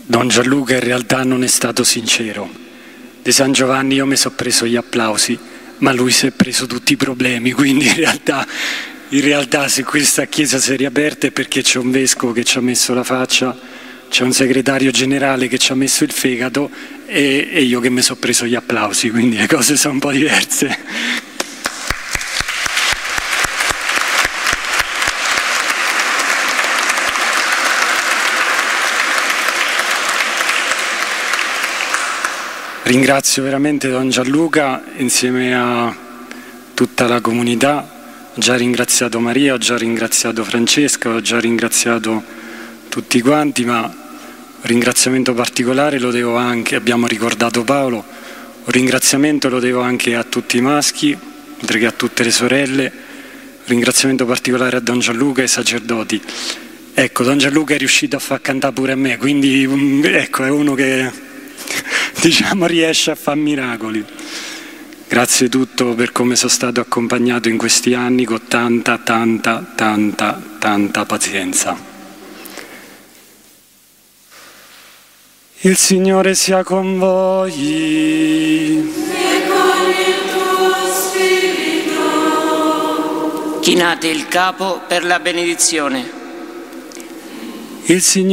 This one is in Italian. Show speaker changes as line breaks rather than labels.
Don Gianluca in realtà non è stato sincero. Di San Giovanni io mi sono preso gli applausi, ma lui si è preso tutti i problemi, quindi in realtà se questa chiesa si è riaperta è perché c'è un vescovo che ci ha messo la faccia, c'è un segretario generale che ci ha messo il fegato e io che mi sono preso gli applausi, quindi le cose sono un po' diverse. Ringrazio veramente Don Gianluca insieme a tutta la comunità, ho già ringraziato Maria, ho già ringraziato Francesca, ho già ringraziato tutti quanti, ma un ringraziamento particolare lo devo anche, abbiamo ricordato Paolo, un ringraziamento lo devo anche a tutti i maschi, oltre che a tutte le sorelle, un ringraziamento particolare a Don Gianluca e ai sacerdoti. Ecco, Don Gianluca è riuscito a far cantare pure a me, quindi ecco, è uno che diciamo riesce a fare miracoli. Grazie tutto per come sono stato accompagnato in questi anni con tanta pazienza. Il Signore sia con voi.
E con il tuo spirito.
Chinate il capo per la benedizione.
Il Signore